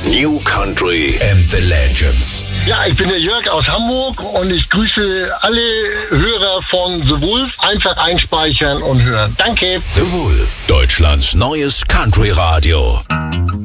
New Country and the Legends. Ja, ich bin der Jörg aus Hamburg und ich grüße alle Hörer von The Wolf. Einfach einspeichern und hören. Danke. The Wolf, Deutschlands neues Country-Radio.